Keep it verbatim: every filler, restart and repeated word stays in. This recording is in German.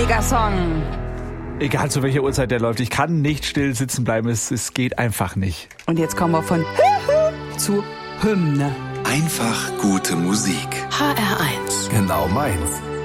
Megasong. Egal zu welcher Uhrzeit der läuft, ich kann nicht still sitzen bleiben, es, es geht einfach nicht. Und jetzt kommen wir von zu Hymne. Einfach gute Musik. H R eins. Genau meins.